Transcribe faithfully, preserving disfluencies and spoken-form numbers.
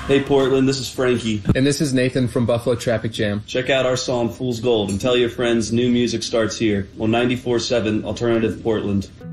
Hey Portland, this is Frankie. And this is Nathan from Buffalo Traffic Jam. Check out our song Fool's Gold and tell your friends new music starts here on ninety-four point seven Alternative Portland.